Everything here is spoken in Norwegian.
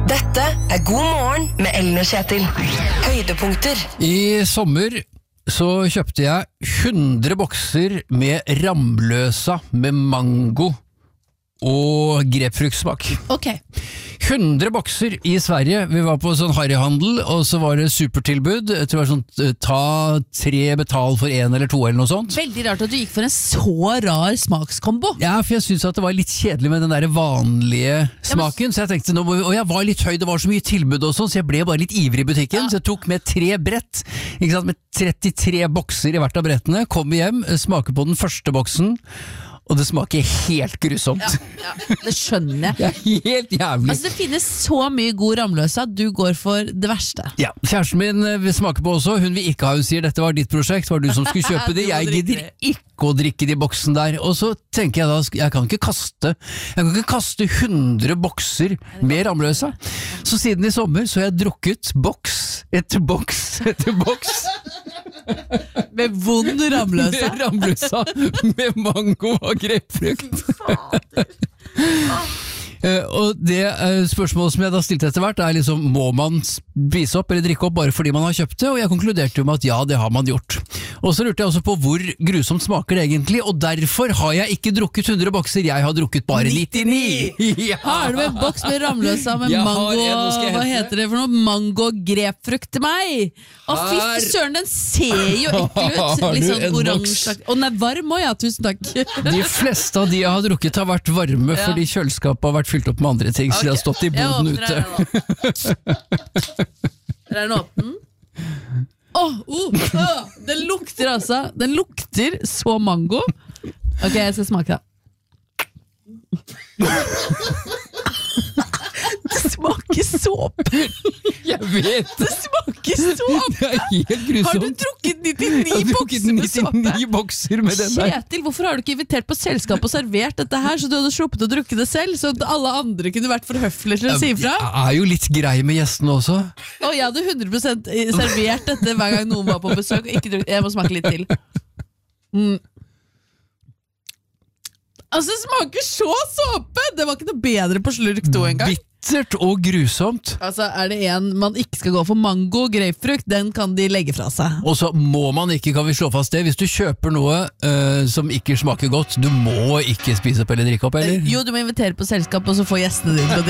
Dette God morgen med Ellen og Kjetil. Høydepunkter. I sommer så kjøpte jeg 100 bokser med Ramløsa med mango og grepfruktsmak. Ok. 100 bokser i Sverige. Vi var på sånn harryhandel, og så var det supertilbud. Jeg tror det var sånn, ta 3, betal for 1 eller 2 eller noe sånt. Veldig rart at du gikk for en så rar smakskombo. Ja, for jeg synes at det var litt kjedelig med den der vanlige smaken, så jeg tenkte, og jeg var litt høy, det var så mye tilbud og sånn, så jeg ble bare litt ivrig i butikken, så jeg tok med 3 brett, ikke sant, med 33 bokser i hvert av brettene, kom hjem, smaker på den første boksen, og det smaker helt grusomt. Ja, det skjønner jeg. Det er helt jævlig. Altså det finnes så mye god Ramløsa, du går for det verste. Ja, kjæresten min vil smake på også, hun vil ikke ha, hun sier dette var ditt prosjekt, var du som skulle kjøpe det, jeg gidder ikke å drikke de boksen der, og så tenker jeg da, jeg kan ikke kaste 100 bokser med Ramløsa, så siden i sommer så har jeg drukket boks etter boks etter boks. Med vond Ramløsa? Med Ramløsa, med mango og grepfrukt. Og det spørsmålet som jeg da stilte etter hvert er liksom, må man spise opp eller drikke opp bare fordi man har kjøpt det? Og jeg konkluderte jo med at ja, det har man gjort. Og så lurte jeg også på hvor grusomt smaker det egentlig, og derfor har jeg ikke drukket 100 bokser, jeg har drukket bare 99. Ja. Har du en boks med Ramløsa med mango, hva heter det for noe? Mango grepfrukt til meg? Å fy søren, den ser jo ekkel ut. Litt sånn oransje. Og den er varm også, ja, tusen takk. De fleste av de jeg har drukket har vært varme, fordi kjøleskapet har vært fylt opp med andre ting, så de har stått i boden ute. Der er den åpen. Den lukter altså. Den lukter så mango. Ok, jeg skal smake det smaker såpe. Jeg vet det smaker såpe. Det er helt grusomt. Har du drukket 99 bokser med såpe? 99 bokser med den der. Kjetil, hvorfor har du ikke invitert på selskap og servert dette her, så du hadde sluppet å drukke det selv, så alle andre kunne vært for høflige til å si ifra? Jeg er jo litt grei med gjestene også. Og jeg hadde 100% servert dette hver gang noen var på besøk. Jeg må smake litt til. Altså, det smaker så såpe! Det var ikke noe bedre på slurk 2 engang. Bittert og grusomt. Altså, er det en man ikke skal gå for mango, grapefrukt, den kan de legge fra seg. Og så må man ikke, kan vi slå fast det, hvis du kjøper noe som ikke smaker godt, du må ikke spise opp eller drikke opp, eller? Jo, du må invitere på selskap, og så får gjestene dine til å